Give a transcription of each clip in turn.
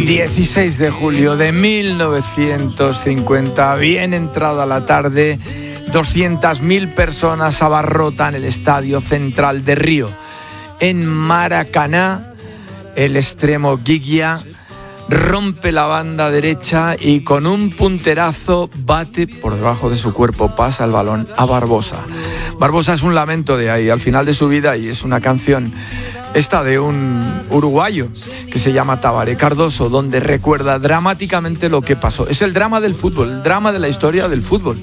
16 de julio de 1950, bien entrada la tarde, 200.000 personas abarrotan el Estadio Central de Río. En Maracaná, el extremo Giglia rompe la banda derecha y con un punterazo bate por debajo de su cuerpo, pasa el balón a Barbosa. Barbosa es un lamento de ahí, al final de su vida, y es una canción esta de un uruguayo que se llama Tabaré Cardoso, donde recuerda dramáticamente lo que pasó. Es el drama del fútbol, el drama de la historia del fútbol.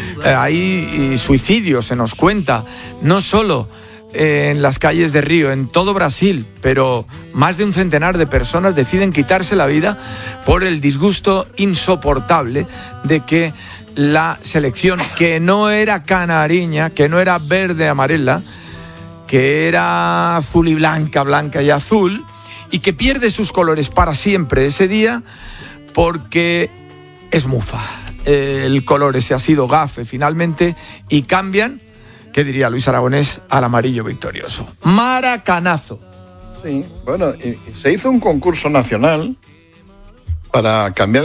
Hay suicidios, se nos cuenta, no solo en las calles de Río, en todo Brasil, pero más de un centenar de personas deciden quitarse la vida por el disgusto insoportable de que la selección, que no era canariña, que no era verde amarela, que era azul y blanca, blanca y azul, y que pierde sus colores para siempre ese día porque es mufa. El color ese ha sido gafe finalmente y cambian, ¿qué diría Luis Aragonés?, al amarillo victorioso. Maracanazo. Sí, bueno, se hizo un concurso nacional para cambiar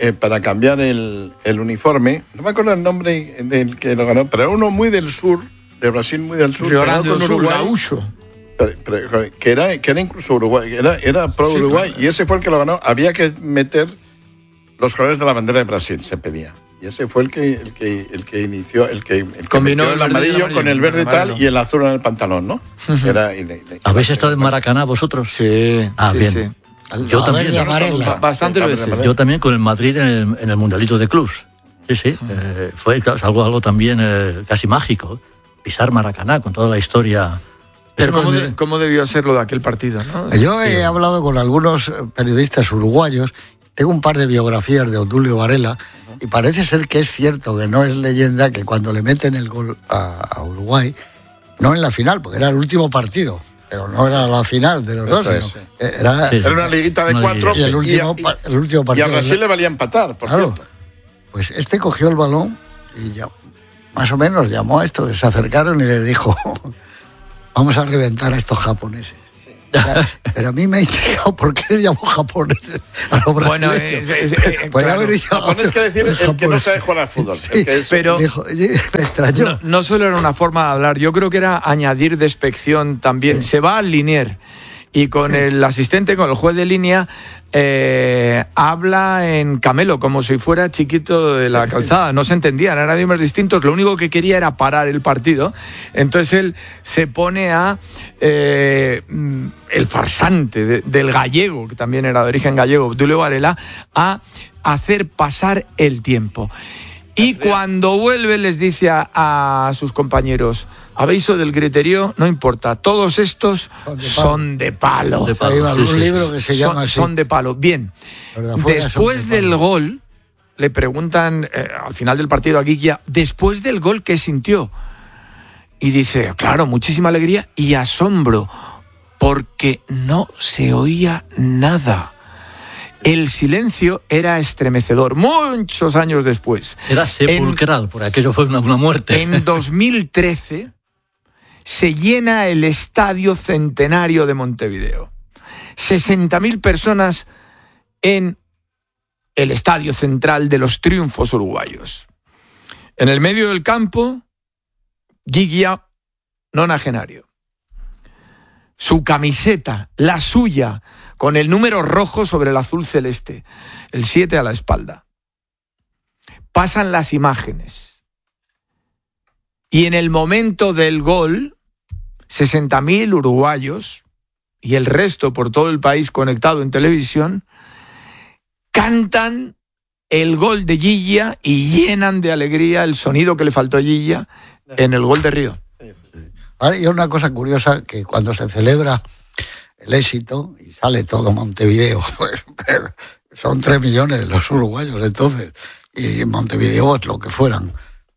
el uniforme. No me acuerdo el nombre del que lo ganó, pero era uno muy del sur, de Brasil, muy del sur. Río Grande do Sul, Gaúcho. Que era incluso Uruguay, era pro Uruguay, sí, claro. Y ese fue el que lo ganó. Había que meter los colores de la bandera de Brasil, se pedía. Y ese fue el que inició, el que combinó el amarillo con el verde tal y el azul en el pantalón, ¿no? ¿Habéis estado en Maracaná vosotros? Sí. Bien. Sí. Yo también. Bastante lo veces. Yo también con el Madrid en el Mundialito de Clubs. Sí. Fue algo también casi mágico. Pisar Maracaná con toda la historia. Pero ¿cómo debió ser lo de aquel partido, ¿no? Yo he hablado con algunos periodistas uruguayos. Tengo un par de biografías de Obdulio Varela y parece ser que es cierto, que no es leyenda, que cuando le meten el gol a Uruguay, no en la final, porque era el último partido, pero no era la final de los dos. Era una liguita de 4 y el último partido. Y a Brasil le valía empatar, por cierto. Pues cogió el balón y ya, más o menos llamó a estos, se acercaron y les dijo: vamos a reventar a estos japoneses. Pero a mí me ha intrigado por qué le llamó japoneses a los brasileños. Puede haber dicho japonés, que decir el que no sabe jugar al fútbol. Sí, pero dijo, me extrañó. No solo era una forma de hablar, yo creo que era añadir despección también. Sí. Se va al Linier y con el asistente, con el juez de línea, habla en camelo, como si fuera Chiquito de la Calzada. No se entendían, eran idiomas distintos. Lo único que quería era parar el partido. Entonces él se pone a el farsante del gallego, que también era de origen gallego, Obdulio Varela, a hacer pasar el tiempo. Y cuando vuelve les dice a sus compañeros: ¿habéis oído del griterío? No importa, todos estos son de palo. Hay un libro que se llama así. Son de palo. Bien, después del gol, le preguntan al final del partido a Giglia, después del gol, ¿qué sintió? Y dice, claro, muchísima alegría y asombro, porque no se oía nada. El silencio era estremecedor, muchos años después. Era sepulcral, por aquello fue una muerte. En 2013 se llena el Estadio Centenario de Montevideo. 60.000 personas en el Estadio Central de los Triunfos uruguayos. En el medio del campo, Giglia, nonagenario. Su camiseta, la suya, con el número rojo sobre el azul celeste, el 7 a la espalda. Pasan las imágenes. Y en el momento del gol, 60.000 uruguayos y el resto por todo el país conectado en televisión, cantan el gol de Giglia y llenan de alegría el sonido que le faltó a Giglia en el gol de Río. Y una cosa curiosa, que cuando se celebra el éxito y sale todo Montevideo, pues son 3 millones los uruguayos entonces, y en Montevideo pues, lo que fueran,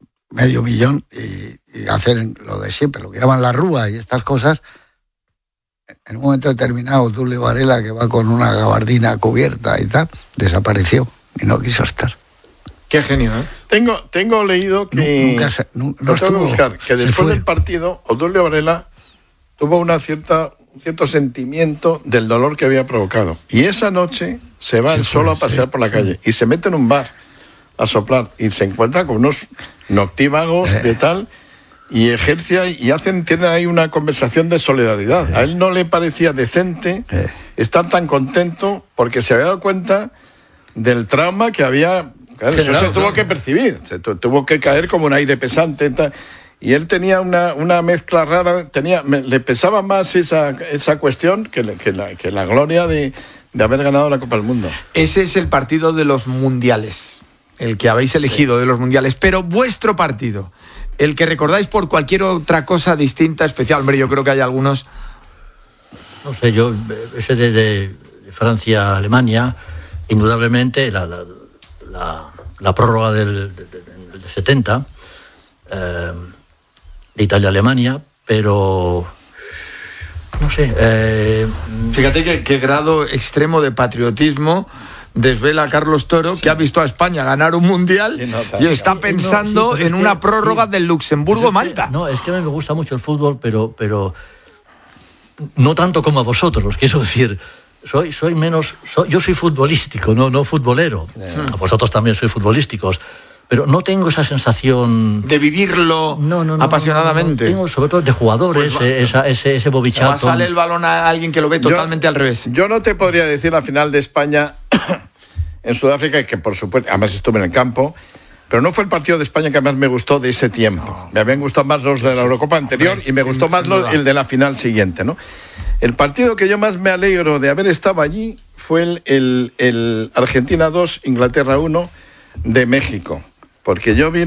500.000, y hacen lo de siempre, lo que llaman la rúa y estas cosas. En un momento determinado, Obdulio Varela, que va con una gabardina cubierta y tal, desapareció y no quiso estar. Qué genio, ¿eh? Tengo leído que... No tengo que buscar, que después del partido, Obdulio Varela tuvo una cierta cierto sentimiento del dolor que había provocado. Y esa noche se va él solo a pasear por la calle y se mete en un bar a soplar y se encuentra con unos noctívagos de tal y ejerce y tienen ahí una conversación de solidaridad. A él no le parecía decente estar tan contento porque se había dado cuenta del trauma que había. Claro, eso se tuvo que percibir, se tuvo que caer como un aire pesante. Y él tenía una mezcla rara, le pesaba más esa cuestión que la gloria de haber ganado la Copa del Mundo. Ese es el partido de los mundiales, el que habéis elegido de los mundiales. Pero vuestro partido, el que recordáis por cualquier otra cosa distinta, especial. Hombre, yo creo que hay algunos. No sé, yo, ese de Francia-Alemania, indudablemente la prórroga del 70, de Italia-Alemania, pero no sé. Fíjate qué grado extremo de patriotismo desvela Carlos Toro, que ha visto a España ganar un mundial y está pensando en una prórroga del Luxemburgo-Malta. No, es que a mí me gusta mucho el fútbol, pero no tanto como a vosotros, quiero decir. Yo soy futbolístico, no futbolero. A vosotros también sois futbolísticos. Pero no tengo esa sensación de vivirlo apasionadamente. No, tengo sobre todo de jugadores, pues ese Bobby Charlton. Sale el balón a alguien que lo ve totalmente al revés. Yo no te podría decir la final de España en Sudáfrica, que por supuesto, además estuve en el campo, pero no fue el partido de España que más me gustó de ese tiempo. Me habían gustado más los de la Eurocopa anterior y me gustó más el de la final siguiente, ¿no? El partido que yo más me alegro de haber estado allí fue el Argentina 2, Inglaterra 1 de México. Porque yo vi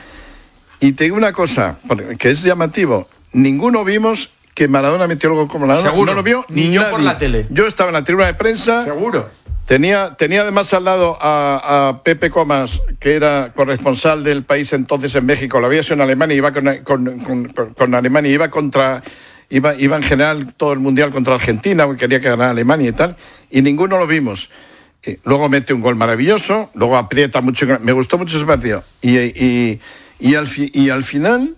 y te digo una cosa, que es llamativo, ninguno vimos que Maradona metió el gol como Maradona. Seguro, no lo vio ni yo por la tele. Yo estaba en la tribuna de prensa. Seguro. Tenía además al lado a Pepe Comas, que era corresponsal del país entonces en México, lo había sido en Alemania, iba con Alemania, iba en general todo el mundial contra Argentina, porque quería que ganara Alemania y tal, y ninguno lo vimos. Luego mete un gol maravilloso, luego aprieta mucho, me gustó mucho ese partido. Y al final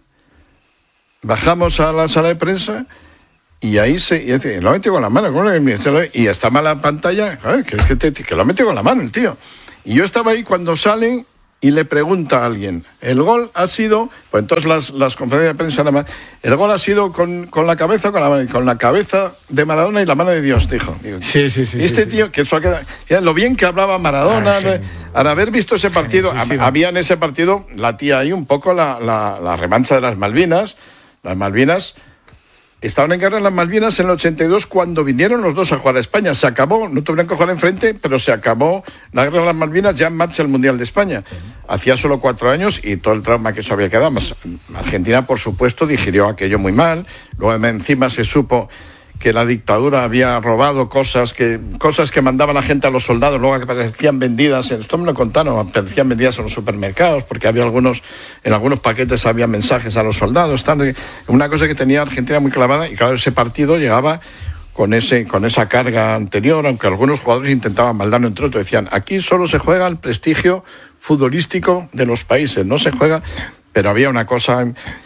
bajamos a la sala de prensa y ahí lo ha metido con la mano, y está mal la pantalla, que lo ha metido con la mano el tío. Y yo estaba ahí cuando salen y le pregunta a alguien, el gol ha sido, pues entonces las conferencias de prensa nada más, el gol ha sido con la cabeza, con la cabeza de Maradona y la mano de Dios, dijo. Sí. Tío, que eso ha quedado, lo bien que hablaba Maradona, al haber visto ese partido, había en ese partido, la tía ahí un poco la revancha de las Malvinas. Las Malvinas, estaban en guerra en las Malvinas en el 82 cuando vinieron los dos a jugar a España. Se acabó, no tuvieron que jugar enfrente, pero se acabó la guerra de las Malvinas, ya en marcha el Mundial de España. Hacía solo 4 años y todo el trauma que eso había quedado. Más Argentina, por supuesto, digirió aquello muy mal. Luego encima se supo que la dictadura había robado cosas que mandaba la gente a los soldados, luego que parecían vendidas, esto me lo contaron, parecían vendidas en los supermercados, porque en algunos paquetes había mensajes a los soldados, una cosa que tenía Argentina muy clavada, y claro, ese partido llegaba con esa carga anterior, aunque algunos jugadores intentaban maldarlo entre otros, decían, aquí solo se juega el prestigio futbolístico de los países, no se juega, pero había una cosa.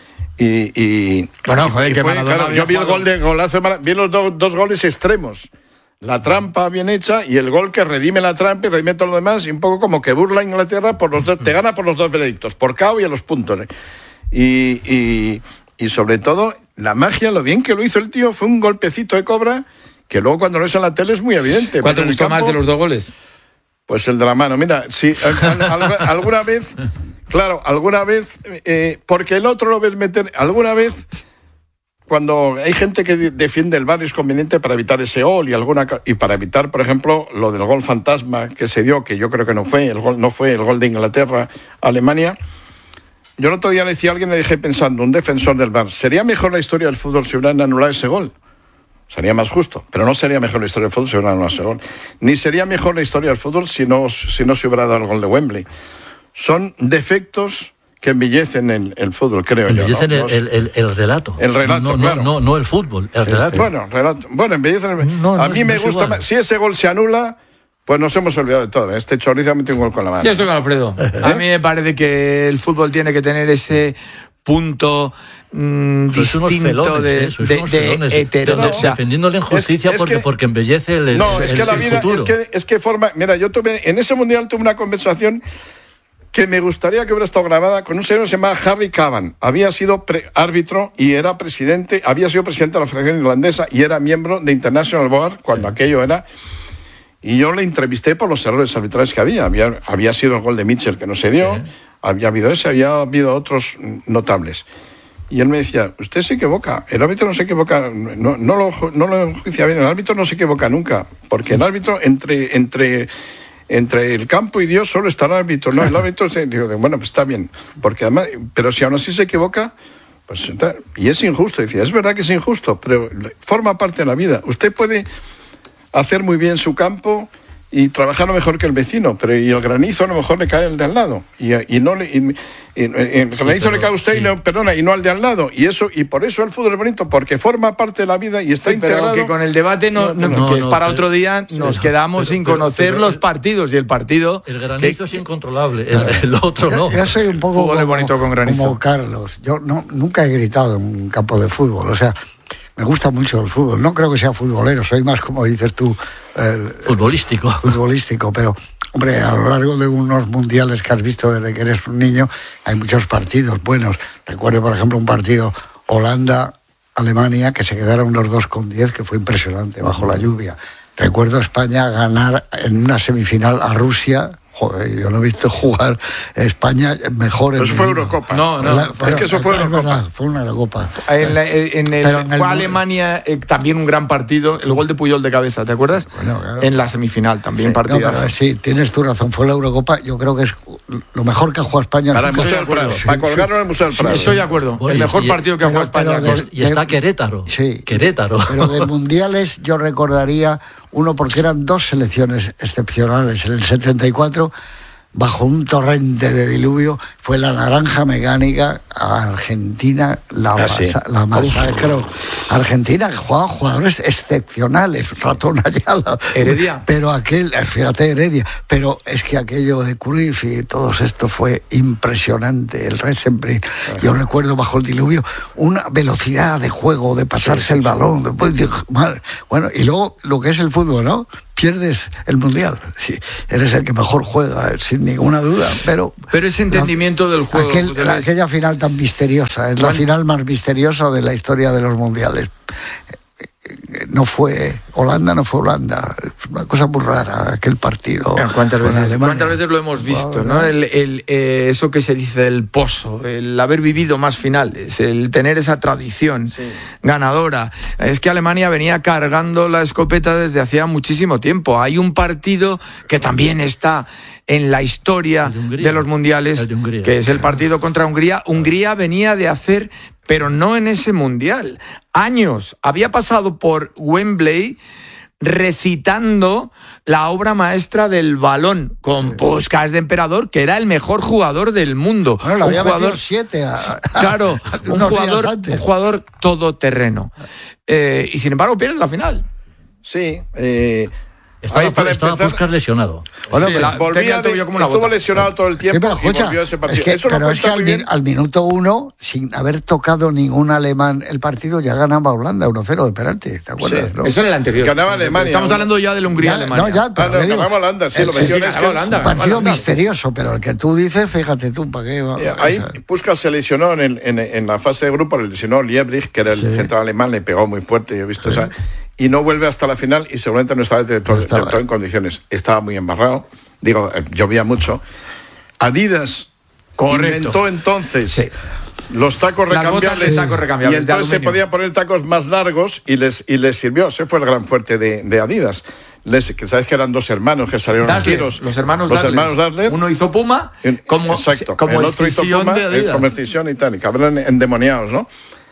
Bueno, joder, que fue, claro, yo vi el golazo, vi los dos goles extremos, la trampa bien hecha y el gol que redime la trampa y redime todo lo demás, y un poco como que burla a Inglaterra por los dos, te gana por los dos veredictos, por KO y a los puntos, y sobre todo la magia, lo bien que lo hizo el tío, fue un golpecito de cobra que luego cuando lo ves en la tele es muy evidente. ¿Cuál te gustó más de los dos goles? Pues el de la mano, mira, sí, alguna vez. Claro, alguna vez, porque el otro lo ves meter, alguna vez, cuando hay gente que defiende el VAR es conveniente para evitar ese gol y para evitar, por ejemplo, lo del gol fantasma que se dio, que yo creo que no fue el gol de Inglaterra a Alemania. Yo el otro día le decía a alguien, le dejé pensando, un defensor del VAR, ¿sería mejor la historia del fútbol si hubieran anulado ese gol? Sería más justo, pero no sería mejor la historia del fútbol si hubieran anulado ese gol. Ni sería mejor la historia del fútbol si no se hubiera dado el gol de Wembley. Son defectos que embellecen el fútbol, creo yo. Embellecen el relato. El relato, claro. No el fútbol, el relato. Bueno, embellecen a mí me gusta más. Si ese gol se anula, pues nos hemos olvidado de todo. Este chorizo ha metido un gol con la mano. Yo estoy con Alfredo. A mí me parece que el fútbol tiene que tener ese punto distinto de heterodoxia. Defendiendo la injusticia porque embellece el futuro. Es que forma... Mira, en ese mundial tuve una conversación que me gustaría que hubiera estado grabada con un señor que se llamaba Harry Cavan. Había sido árbitro y era presidente, había sido presidente de la Federación Irlandesa y era miembro de International Board cuando aquello era... Y yo le entrevisté por los errores arbitrales que había. Había sido el gol de Mitchell que no se dio, había habido otros notables. Y él me decía, usted se equivoca, el árbitro no se equivoca, no lo enjuicia bien, el árbitro no se equivoca nunca, porque el árbitro entre el campo y Dios solo está el árbitro, no, el árbitro digo, bueno, pues está bien, porque además, pero si aún así se equivoca, pues y es injusto, decía, es verdad que es injusto, pero forma parte de la vida. Usted puede hacer muy bien su campo y trabajar mejor que el vecino, pero y el granizo a lo mejor le cae al de al lado y el granizo le cae a usted y no al de al lado, y por eso el fútbol es bonito, porque forma parte de la vida y está integrado. Pero que con el debate que es para otro día nos quedamos sin conocer los partidos y el partido. El granizo es incontrolable, el otro no. Yo soy un poco bonito con granizo. Como Carlos. Yo nunca he gritado en un campo de fútbol, o sea, me gusta mucho el fútbol. No creo que sea futbolero, soy más, como dices tú, futbolístico, pero hombre, a lo largo de unos mundiales que has visto desde que eres un niño, hay muchos partidos buenos. Recuerdo, por ejemplo, un partido Holanda-Alemania que se quedaron los 2-10, que fue impresionante bajo la lluvia. Recuerdo España ganar en una semifinal a Rusia. Joder, yo no he visto jugar España mejor. Eso fue Eurocopa. Es que eso fue Eurocopa. Verdad, fue una Eurocopa. Fue Alemania también un gran partido, el gol de Puyol de cabeza, ¿te acuerdas? Bueno, claro. En la semifinal también partidazo. Sí, tienes tu razón, fue la Eurocopa. Yo creo que es lo mejor que ha jugado España. Para el Museo del Prado, para colgarlo en el Museo del Prado. Estoy de acuerdo. El mejor partido que ha jugado España. Y está Querétaro. Sí. Querétaro. Pero de mundiales yo recordaría uno, porque eran dos selecciones excepcionales. En el 74, bajo un torrente de diluvio, fue la naranja mecánica a Argentina, la masacró. Argentina jugaba jugadores excepcionales, Ratón Ayala, Heredia. Pero fíjate, Heredia, pero es que aquello de Cruyff y todo esto fue impresionante, el Resenbrink. Yo recuerdo bajo el diluvio una velocidad de juego, de pasarse el balón, bueno, y luego lo que es el fútbol, ¿no? Pierdes el mundial, sí, eres el que mejor juega, sin ninguna duda, pero ese entendimiento del juego, aquella final tan misteriosa, es la final más misteriosa de la historia de los mundiales. No fue Holanda, es una cosa muy rara aquel partido. ¿Cuántas veces lo hemos visto, ¿no? Eso que se dice del pozo, el haber vivido más finales, el tener esa tradición ganadora. Es que Alemania venía cargando la escopeta desde hacía muchísimo tiempo. Hay un partido que también está en la historia de los mundiales, que es el partido contra Hungría. Hungría venía de hacer, pero no en ese mundial, años. Había pasado por Wembley recitando la obra maestra del balón con Puskás de emperador, que era el mejor jugador del mundo. Bueno, un jugador 7 claro, un jugador todoterreno. Y sin embargo pierde la final. Sí. Estaba Puskás lesionado. Bueno, estuvo lesionado todo el tiempo y volvió a ese partido. Pero es que al minuto 1, sin haber tocado ningún alemán el partido, ya ganaba Holanda 1-0 de penalti, ¿te acuerdas? Sí. ¿No? Eso en el anterior. Ganaba Alemania. Estamos hablando ya del Hungría-Alemania. Ganaba Holanda, sí, lo mencioné. Un partido misterioso, pero el que tú dices, fíjate tú, ¿para qué? Ahí Puskás se lesionó en la fase de grupo, le lesionó Liebrich, que era el central alemán, le pegó muy fuerte, yo he visto esa... Y no vuelve hasta la final y seguramente no estaba del todo en condiciones. Estaba muy embarrado, llovía mucho. Adidas inventó entonces los tacos recambiables, y entonces se podían poner tacos más largos y les sirvió. Ese fue el gran fuerte de Adidas. Que sabes que eran dos hermanos que salieron a tiros. Los hermanos Dassler. Uno hizo Puma, como el otro hizo Puma, como Escisión y tal, y cabrón endemoniados, ¿no?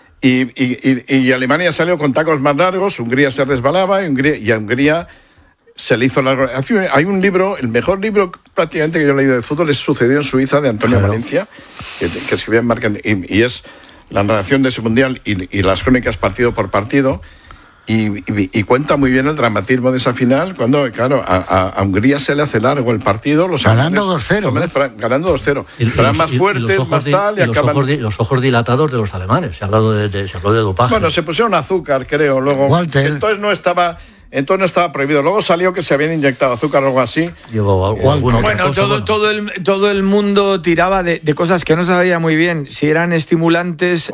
Y Alemania salió con tacos más largos, Hungría se resbalaba y a Hungría se le hizo largo. Hay un libro, el mejor libro prácticamente que yo he leído de fútbol es Sucedió en Suiza, de Antonio Valencia, que escribía en Marca, y es la narración de ese mundial y las crónicas partido por partido. Y cuenta muy bien el dramatismo de esa final, cuando, claro, a Hungría se le hace largo el partido. Ganando 2-0. Ganando 2-0. Pero eran más fuertes, más tal, y acaban... Los ojos dilatados de los alemanes. Se habló de dopaje. Bueno, se pusieron azúcar, creo, luego. Walter. Entonces no estaba prohibido. Luego salió que se habían inyectado azúcar o algo así. Bueno, todo el mundo tiraba de cosas que no sabía muy bien si eran estimulantes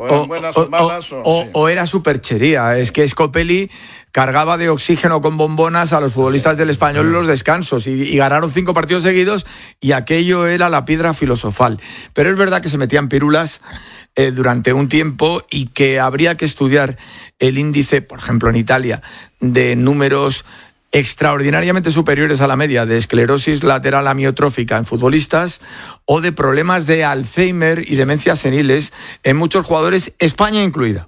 o era superchería. Es que Scopelli cargaba de oxígeno con bombonas a los futbolistas del Español en los descansos y ganaron 5 partidos seguidos y aquello era la piedra filosofal. Pero es verdad que se metían pirulas durante un tiempo y que habría que estudiar el índice, por ejemplo en Italia, de números extraordinariamente superiores a la media de esclerosis lateral amiotrófica en futbolistas o de problemas de Alzheimer y demencias seniles en muchos jugadores, España incluida.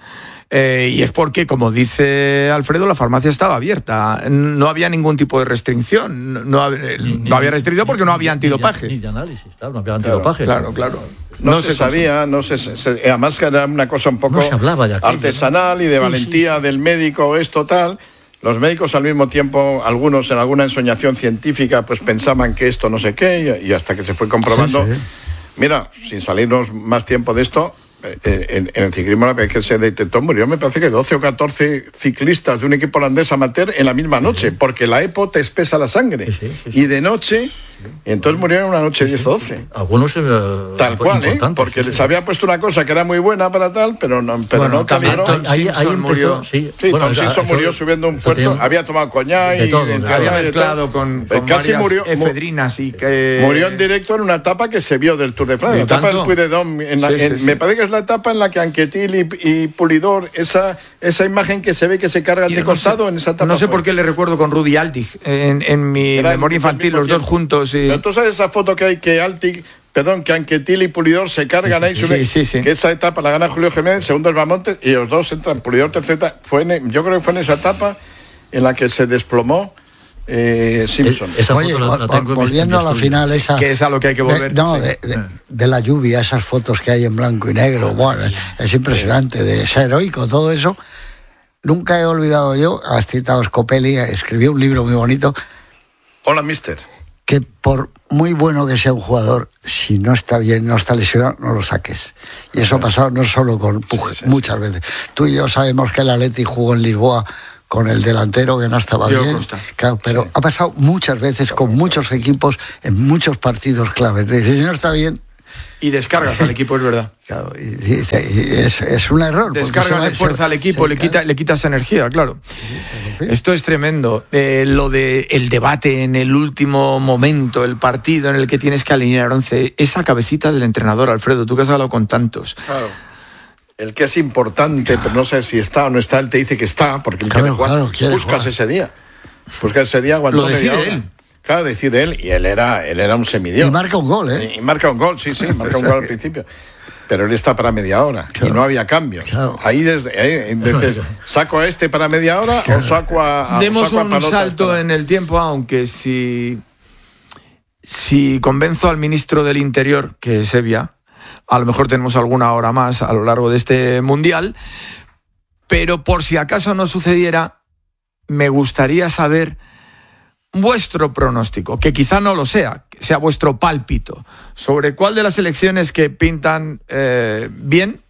Y es porque, como dice Alfredo, la farmacia estaba abierta. No había ningún tipo de restricción. No había restricción porque no había antidopaje. Ni de análisis, claro, no había antidopaje. Claro. No se sabía, además que era una cosa un poco artesanal y de valentía del médico, esto tal. Los médicos al mismo tiempo, algunos en alguna ensoñación científica, pues pensaban que esto no sé qué, y hasta que se fue comprobando. Sí. Mira, sin salirnos más tiempo de esto, en el ciclismo la vez que se detectó murió, me parece que 12 o 14 ciclistas de un equipo holandés amateur en la misma noche, porque la EPO te espesa la sangre, y de noche, y entonces murieron una noche 10 o 12. Algunos tal cual, porque les había puesto una cosa que era muy buena para tal, pero no también Tom Simpson murió. Tom Simpson murió subiendo un puerto, había tomado coñac y había mezclado con casi varias murió, efedrinas y que... murió en directo en una etapa que se vio del Tour de Francia, la etapa del Puy de Dôme, me parece que es la etapa en la que Anquetil y Pulidor, esa imagen que se ve que se cargan de costado en esa etapa. No sé por qué le recuerdo con Rudi Altig en mi memoria infantil, los dos juntos. Pero tú sabes esa foto que hay que Anquetil y Pulidor se cargan ahí, sí. Que esa etapa la gana Julio Jiménez, segundo es Bamontes, y los dos entran, Pulidor tercera, yo creo que fue en esa etapa en la que se desplomó Simpson. Oye, volviendo a la final esa... Que es a lo que hay que volver. De la lluvia, esas fotos que hay en blanco y negro, bueno, es impresionante, de ser heroico, todo eso. Nunca he olvidado yo, has citado Scopelli, escribió un libro muy bonito. Hola, mister. Que por muy bueno que sea un jugador, si no está bien, no está lesionado, no lo saques. Y eso ha pasado no solo con Puig, muchas veces. Tú y yo sabemos que el Atleti jugó en Lisboa con el delantero que no estaba bien, claro, pero ha pasado muchas veces con muchos equipos en muchos partidos claves. Dices, si no está bien... Y descargas al equipo, es verdad. Claro, y es un error. Descargas de fuerza al equipo, le quitas energía, claro. Sí. Esto es tremendo. Lo de el debate en el último momento, el partido en el que tienes que alinear 11, esa cabecita del entrenador, Alfredo, tú que has hablado con tantos. Claro. El que es importante, pero no sé si está o no está, él te dice que está, porque él quiere jugar. Buscas ese día. Aguantó media hora. Él. Claro, decide él, y él era un semidios. Y marca un gol, Y marca un gol, sí, marca un gol al principio. Pero él está para media hora, y no había cambios. Claro. Ahí desde ¿saco a este para media hora o saco a Demos un salto en el tiempo, aunque si convenzo al ministro del Interior, que es Evia, a lo mejor tenemos alguna hora más a lo largo de este Mundial, pero por si acaso no sucediera, me gustaría saber vuestro pronóstico, que quizá no lo sea, que sea vuestro pálpito, sobre cuál de las elecciones que pintan bien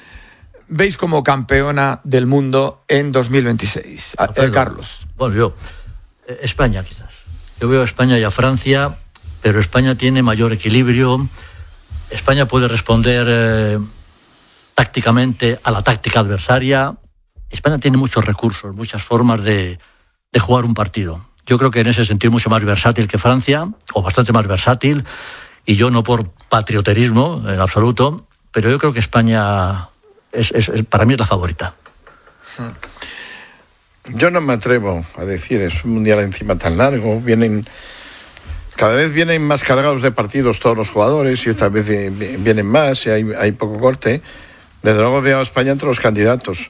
veis como campeona del mundo en 2026. Carlos. Bueno, yo, España quizás. Yo veo a España y a Francia, pero España tiene mayor equilibrio. España puede responder tácticamente a la táctica adversaria. España tiene muchos recursos, muchas formas de jugar un partido. Yo creo que en ese sentido es mucho más versátil que Francia, o bastante más versátil, y yo no por patrioterismo en absoluto, pero yo creo que España para mí es la favorita. Yo no me atrevo a decir, es un mundial encima tan largo, cada vez vienen más cargados de partidos todos los jugadores, y esta vez vienen más, y hay poco corte. Desde luego veo a España entre los candidatos.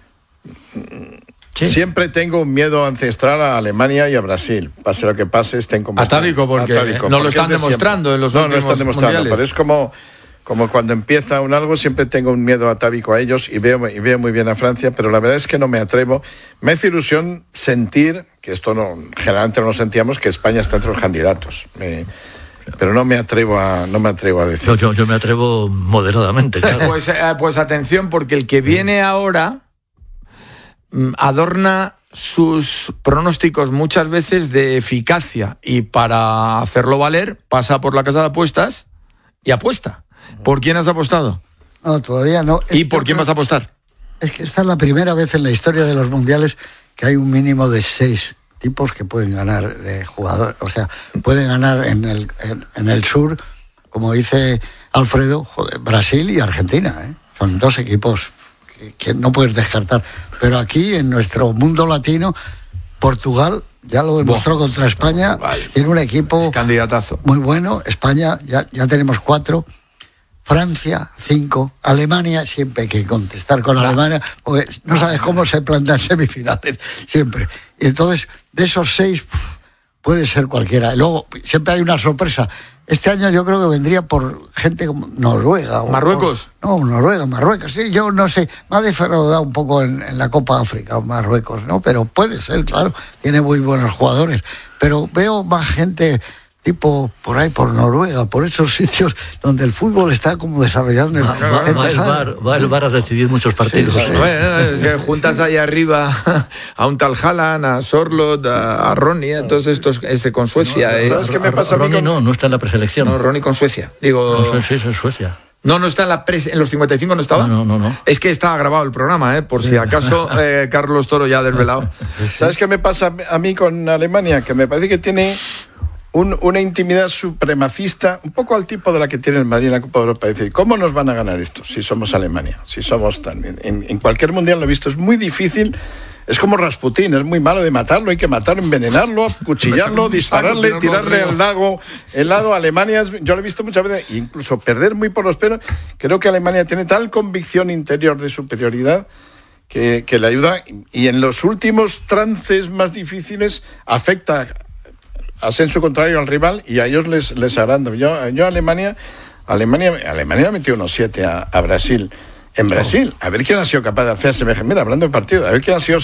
Sí. Siempre tengo un miedo ancestral a Alemania y a Brasil. Pase lo que pase, estén como atávico, porque no lo están demostrando en los últimos no están demostrando, mundiales. Pero es como como cuando empieza un algo siempre tengo un miedo atávico a ellos y veo muy bien a Francia, pero la verdad es que no me atrevo. Me hace ilusión sentir, que esto generalmente no lo sentíamos, que España está entre los candidatos. Pero no me atrevo a decir. Yo me atrevo moderadamente. Claro. Pues atención, porque el que viene ahora adorna sus pronósticos muchas veces de eficacia y para hacerlo valer pasa por la casa de apuestas y apuesta. ¿Por quién has apostado? No, todavía no. ¿Y por quién vas a apostar? Es que esta es la primera vez en la historia de los mundiales que hay un mínimo de 6 tipos que pueden ganar de jugador. O sea, pueden ganar en el sur, como dice Alfredo, Brasil y Argentina. Son 2 equipos que no puedes descartar. Pero aquí, en nuestro mundo latino, Portugal ya lo demostró contra España. Tiene un equipo candidatazo muy bueno. España, ya tenemos 4. Francia, 5. Alemania, siempre hay que contestar con Alemania, porque no sabes cómo se plantan semifinales, siempre. Y entonces, de esos 6, puede ser cualquiera. Y luego, siempre hay una sorpresa. Este año yo creo que vendría por gente como Noruega. ¿Marruecos? Noruega, Marruecos. Sí, yo no sé. Me ha defraudado un poco en la Copa África, Marruecos, ¿no? Pero puede ser, claro. Tiene muy buenos jugadores. Pero veo más gente tipo por ahí, por Noruega, por esos sitios donde el fútbol está como desarrollando. Va el VAR a decidir muchos partidos. Sí. Bueno, es que juntas ahí arriba a un tal Haaland, a Sorloth, a Ronnie, a todos estos con Suecia. ¿Sabes qué me pasa a mí? Ronnie no está en la preselección. No, Ronnie con Suecia. Digo... No, sí, es en Suecia. No está en los 55, ¿no estaba? No. Es que estaba grabado el programa, por si acaso Carlos Toro ya ha desvelado. ¿Sabes qué me pasa a mí con Alemania? Que me parece que tiene una intimidad supremacista, un poco al tipo de la que tiene el Madrid en la Copa de Europa. Es decir, ¿cómo nos van a ganar esto si somos Alemania? Si somos tan... En cualquier mundial lo he visto, es muy difícil. Es como Rasputín, es muy malo de matarlo, hay que matarlo, envenenarlo, cuchillarlo, dispararle, tirarle al lago. El lado Alemania, yo lo he visto muchas veces, incluso perder muy por los pelos. Creo que Alemania tiene tal convicción interior de superioridad que le ayuda, y en los últimos trances más difíciles afecta a sensu contrario al rival y a ellos les agranda. Yo Alemania metió unos 7 a Brasil. En Brasil, a ver quién ha sido capaz de hacer semejante. Mira, hablando de partido, a ver quién ha sido.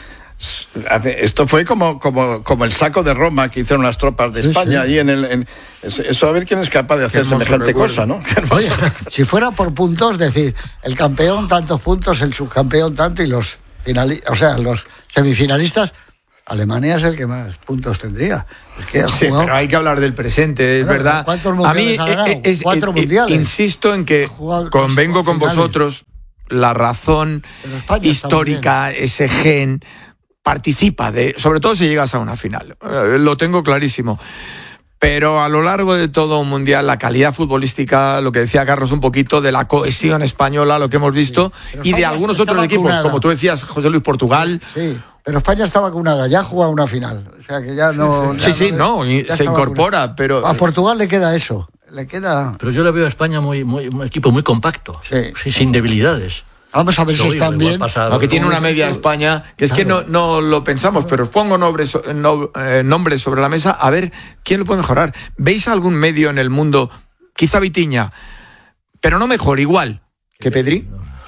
Esto fue como el saco de Roma que hicieron las tropas de España. Sí. Ahí eso, a ver quién es capaz de hacer semejante cosa, ¿no? Oye, si fuera por puntos, decir, el campeón tantos puntos, el subcampeón tanto y los semifinalistas. Alemania es el que más puntos tendría. Es que sí, pero hay que hablar del presente, es verdad. ¿Cuántos mundiales ha ganado? 4 mundiales. Insisto en que convengo con vosotros, la razón histórica, ese gen, participa sobre todo si llegas a una final. Lo tengo clarísimo. Pero a lo largo de todo un mundial, la calidad futbolística, lo que decía Carlos un poquito, de la cohesión española, lo que hemos visto, y de algunos otros equipos, como tú decías, José Luis, Portugal. Sí. Pero España está vacunada, ya ha jugado una final. O sea que ya no. Se incorpora, pero. A Portugal le queda eso. Pero yo le veo a España un equipo muy compacto, sí, sin debilidades. Vamos a ver si están bien. Aunque tiene una media España, que es claro. Que no lo pensamos, pero os pongo nombres sobre la mesa, a ver quién lo puede mejorar. ¿Veis algún medio en el mundo, quizá Vitinha, pero no mejor, igual que Pedri?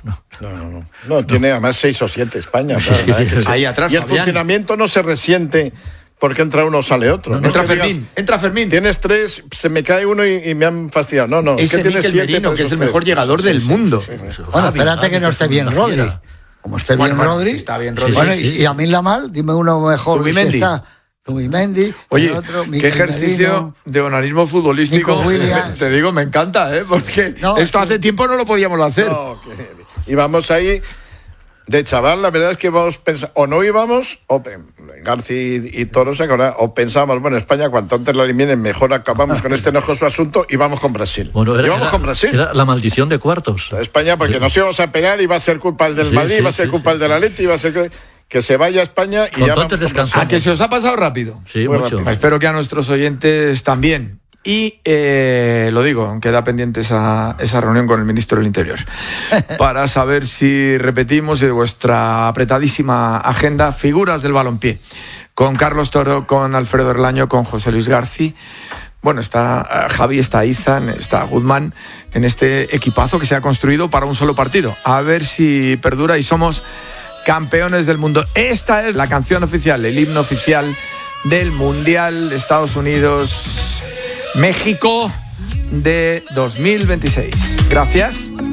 No, tiene además 6 o 7 España. Ahí atrás, y el funcionamiento no se resiente porque entra uno o sale otro. Entra Fermín. Tienes 3, se me cae uno y me han fastidiado. No. Es que tienes 7, Merino, que es el mejor llegador del mundo. Bueno, espérate que no esté bien Rodri. Como esté bien Rodri. Está bien Rodri. Bueno, y a mí la mal, dime uno mejor. Zubimendi. Oye, qué ejercicio Merino, de onanismo futbolístico. Te digo, me encanta, porque esto hace tiempo no lo podíamos hacer. Y vamos ahí de chaval, la verdad es que vamos pensando, o no íbamos, o García y Toro se acordaban, o pensábamos, bueno, España cuanto antes lo eliminen, mejor acabamos con este enojoso asunto y vamos con Brasil. Bueno, con Brasil. Era la maldición de cuartos. España, porque nos íbamos a pegar y va a ser culpa del Madrid, va a ser culpa el del Atleti, va a ser que se vaya a España y ya vamos a que se os ha pasado rápido. Sí, mucho. Rápido. Espero que a nuestros oyentes también. Y lo digo, queda pendiente esa reunión con el ministro del Interior para saber si repetimos de vuestra apretadísima agenda figuras del balompié, con Carlos Toro, con Alfredo Erlaño, con José Luis García, bueno, está Javi, está Izan, está Guzmán en este equipazo que se ha construido para un solo partido. A ver si perdura y somos campeones del mundo. Esta es la canción oficial, el himno oficial del Mundial de Estados Unidos-México de 2026. Gracias.